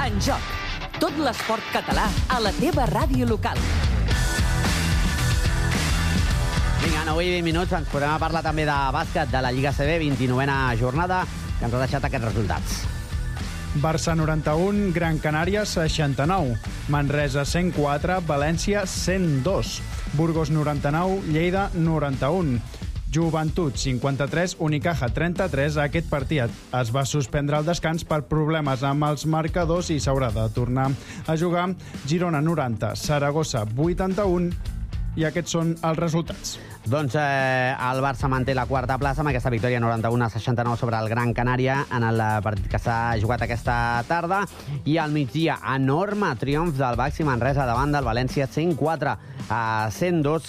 En Joc. Tot l'esport català a la teva ràdio local. Vinga, 9 i 20 minuts, ens podem a parlar també de bàsquet de la Lliga CB, 29a jornada, que ens ha deixat aquests resultats. Barça 91, Gran Canària 69, Manresa 104, València 102, Burgos 99, Lleida 91, Joventut 53, Unicaja 33. Aquest partit es va suspendre al descans per problemes amb els marcadors i s'haurà de tornar a jugar. Girona 90, Saragossa 81, i aquests són els resultats. Doncs el Barça manté la quarta plaça amb aquesta victòria 91-69 sobre el Gran Canària en el partit que s'ha jugat aquesta tarda. I al migdia, enorme triomf del Baxi Manresa davant del València 104-102,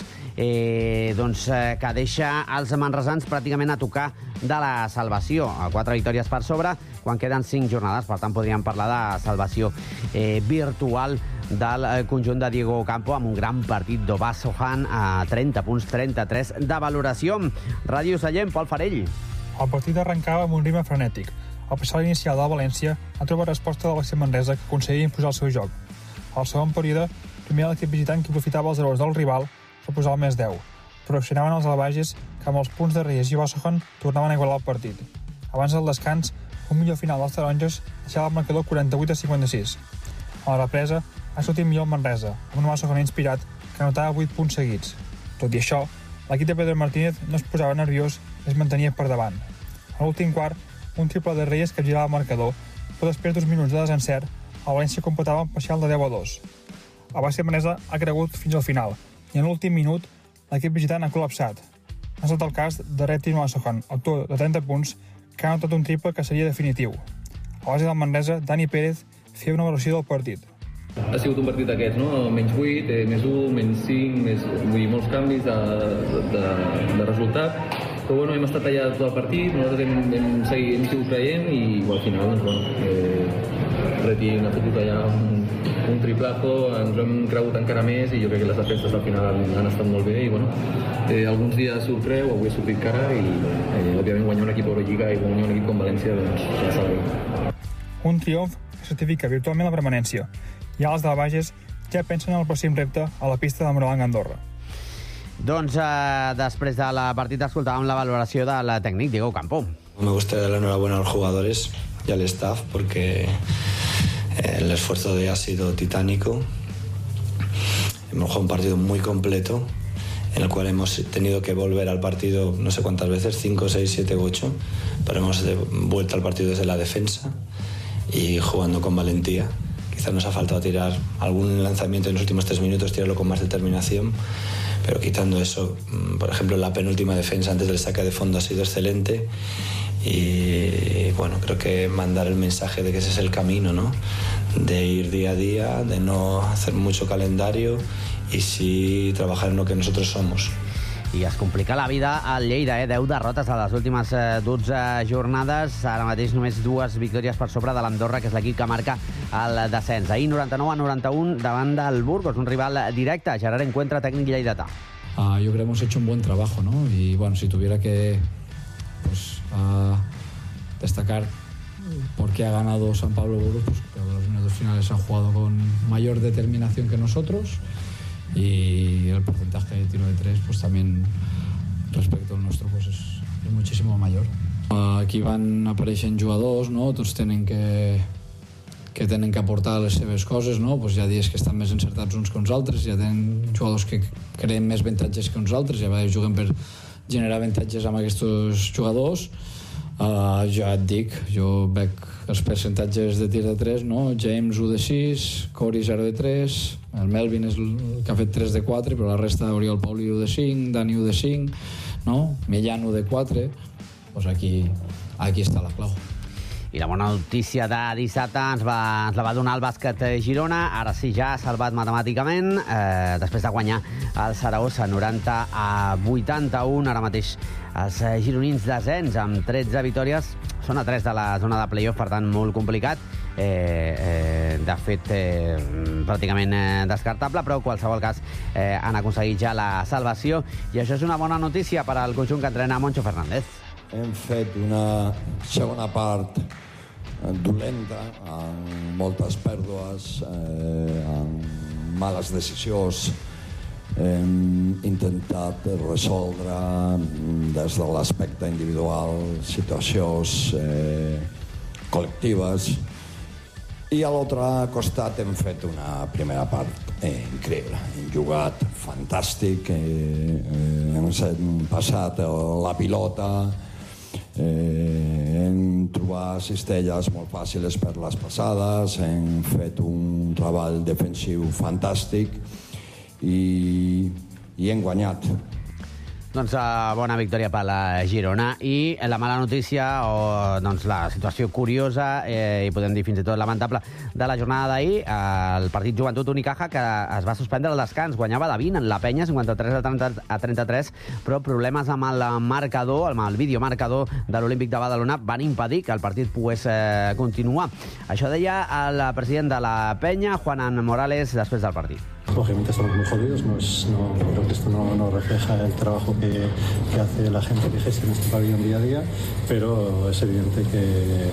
que deixa els manresans pràcticament a tocar de la salvació. 4 victòries per sobre quan queden 5 jornades. Per tant, podríem parlar de salvació virtual del conjunt de Diego Campo amb un gran partit d'Obas Sohan a 30 punts, 33 de valoració. Ràdio Sallent, Pol Farell. El partit arrencava amb un ritme frenètic. Al passar inicial del València ha trobat resposta del Baxi Manresa, que aconseguia imposar el seu joc. Al segon període, primer l'equip visitant que aprofitava els errors del rival per posar el més 10. Però accionaven els albages que amb els punts de Reyes i Obas Sohan tornaven a igualar el partit. Abans del descans, un millor final dels taronges deixava el marcador 48-56. A la represa, ha sortit millor el Manresa, amb un Obas Sohan inspirat que anotava 8 punts seguits. Tot i això, l'equip de Pedro Martínez no es posava nerviós i es mantenia per davant. A l'últim quart, un triple de Reyes que girava el marcador, però després d'2 minuts de desencert, el València completava un parcial de 10-2. El Baxi Manresa ha cregut fins al final, i en l'últim minut, l'equip visitant ha col·lapsat. Ha estat el cas de Retin Sohan, autor de 30 punts, que ha anotat un triple que seria definitiu. A base del Manresa, Dani Pérez feia una valoració del partit. Ha sigut un partit d'aquests, no? Menys 8, més 1, menys 5, vull dir, molts canvis de resultat. Però bueno, hem estat allà tot el partit, nosaltres hem sigut creient i al final, doncs, bueno, Retin ha fotut allà un triplazo, ens ho hem cregut encara més i jo crec que les defenses al final han estat molt bé i bueno, alguns dies sorpreu, avui ha sortit cara i òbviament guanyar un equip Eurolliga i guanyar un equip com València doncs ja sabem. Un triomf que certifica virtualment la permanència i els de Bages ja pensen en el pròxim repte a la pista de Morabanc Andorra. Doncs després de la partida escoltàvem la valoració del tècnic Diego Campo. Me gusta dar la enhorabuena a los jugadores y al staff porque el esfuerzo de hoy ha sido titánico. Hemos jugado un partido muy completo en el cual hemos tenido que volver al partido no sé cuántas veces, 5, 6, 7, 8, pero hemos vuelto al partido desde la defensa y jugando con valentía. Quizás nos ha faltado tirar algún lanzamiento en los últimos 3 minutos, tirarlo con más determinación, pero quitando eso, por ejemplo, la penúltima defensa antes del saque de fondo ha sido excelente y bueno, creo que mandar el mensaje de que ese es el camino, ¿no? De ir día a día, de no hacer mucho calendario y sí trabajar en lo que nosotros somos. I es complica la vida al Lleida, 10 derrotes a les últimes 12 jornades, ara mateix només 2 victòries per sobre de l'Andorra, que és l'equip que marca el descens. Ahir 99-91 davant del Burgos, un rival directe. Gerard Encuentra, tècnic lleidatà. Yo creo que hemos hecho un buen trabajo, ¿no? Y bueno, si tuviera que destacar por qué ha ganado San Pablo Burgos, pues creo que los minutos finales han jugado con mayor determinación que nosotros. Y el porcentaje de tiro de 3 pues también respecto al nuestro pues es muchísimo mayor. Aquí van apareixent jugadors, no? Tots tenen que tenen que aportar les seves coses, no? Pues hi ha dies que estan més encertats uns que uns altres, ja tenen jugadors que creen més avantatges que uns altres, ja juguen per generar avantatges amb aquests jugadors. Ja et dic, jo veig els percentatges de tir de 3, no? James 1 de 6, Corey 0 de 3, el Melvin és el que ha fet 3 de 4, però la resta Oriol Pauli 1 de 5, Dani 1 de 5, no? Millán 1 de 4, doncs aquí està la clau. I la bona notícia de dissabte ens la va donar el bàsquet Girona, ara sí ja ha salvat matemàticament, després de guanyar el Saragossa 90-81, ara mateix els gironins descens amb 13 victòries, són a 3 de la zona de play-off, per tant molt complicat, de fet pràcticament descartable, però en qualsevol cas han aconseguit ja la salvació, i això és una bona notícia per al conjunt que entrena Moncho Fernández. Hem fet una segona part dolenta, amb moltes pèrdues, amb males decisions. Hem intentat resoldre des de l'aspecte individual situacions col·lectives, i a l'altre costat hem fet una primera part increïble. Hem jugat fantàstic, hem passat la pilota, hem trobat cistelles molt fàcils per les passades, hem fet un treball defensiu fantàstic i hem guanyat. Doncs bona victòria per la Girona. I la mala notícia, o doncs, la situació curiosa, i podem dir fins i tot lamentable, de la jornada d'ahir, el partit Joventut Unicaja, que es va suspendre al descans. Guanyava de 20 en la penya, 53-33, però problemes amb el marcador, amb el videomarcador de l'Olímpic de Badalona, van impedir que el partit pogués continuar. Això deia el president de la penya, Juan Morales, després del partit. Lógicamente estamos muy jodidos, creo que esto no refleja el trabajo que hace la gente que gestiona este pabellón día a día, pero es evidente que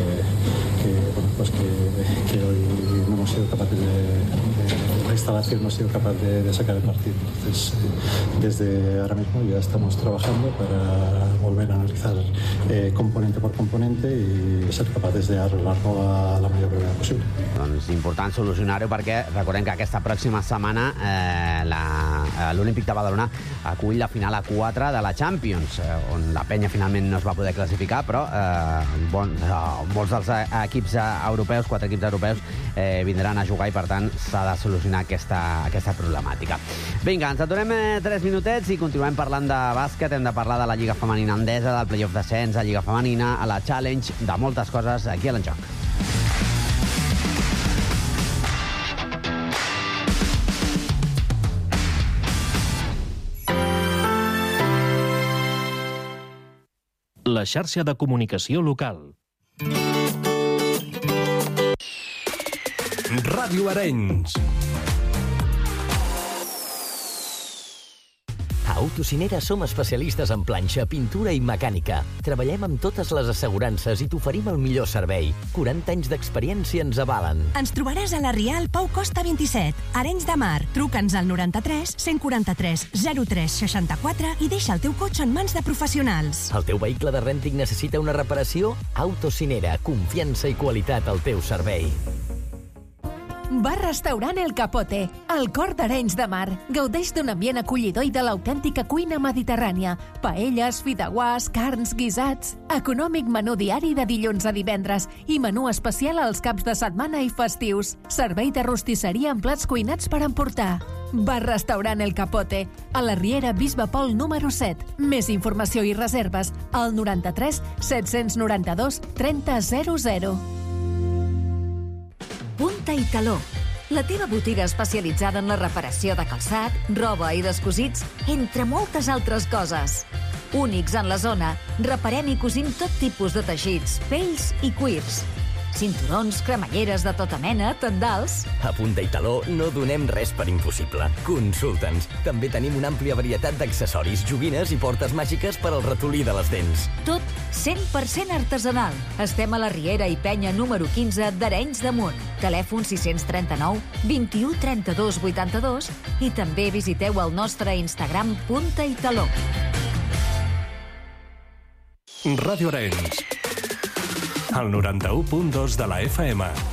hoy no hemos sido capaces la instalación no ha sido capaz de sacar el partido. Entonces, desde ahora mismo ya estamos trabajando para volver a analizar componente por componente y ser capaces de arreglarlo a la mayor brevedad posible. Doncs important solucionar-ho perquè recordem que aquesta pròxima setmana l'Olímpic de Badalona acull la final a 4 de la Champions, on la penya finalment no es va poder classificar, però molts dels equips europeus, 4 equips europeus, vindran a jugar i, per tant, s'ha de solucionar aquesta problemàtica. Vinga, ens aturem 3 minutets i continuem parlant de bàsquet. Hem de parlar de la Lliga Femenina Endesa, del playoff d'ascens, a Lliga Femenina, a la Challenge, de moltes coses aquí a l'Enjoc. La xarxa de comunicació local. Ràdio Arenys. A Autocinera som especialistes en planxa, pintura i mecànica. Treballem amb totes les assegurances i t'oferim el millor servei. 40 anys d'experiència ens avalen. Ens trobaràs a la Rial Pau Costa 27, Arenys de Mar. Truca'ns al 93 143 03 64 i deixa el teu cotxe en mans de professionals. El teu vehicle de rènting necessita una reparació? Autocinera, confiança i qualitat al teu servei. Bar-restaurant El Capote, al cor d'Arenys de Mar. Gaudeix d'un ambient acollidor i de l'autèntica cuina mediterrània. Paelles, fideuàs, carns, guisats. Econòmic menú diari de dilluns a divendres i menú especial als caps de setmana i festius. Servei de rostisseria amb plats cuinats per emportar. Bar-restaurant El Capote, a la Riera Bisbe Pol número 7. Més informació i reserves al 93 792 3000. Punta i Taló, la teva botiga especialitzada en la reparació de calçat, roba i descosits, entre moltes altres coses. Únics en la zona, reparem i cosim tot tipus de teixits, pells i cuirs. Cinturons, cremalleres de tota mena, tendals... A Punta i Taló no donem res per impossible. Consulta'ns. També tenim una àmplia varietat d'accessoris, joguines i portes màgiques per al ratolí de les dents. Tot 100% artesanal. Estem a la Riera i Penya número 15 d'Arenys de Munt. Telèfon 639 21 32 82 i també visiteu el nostre Instagram Punta i Taló. Ràdio Arenys, el 91.2 de la FM.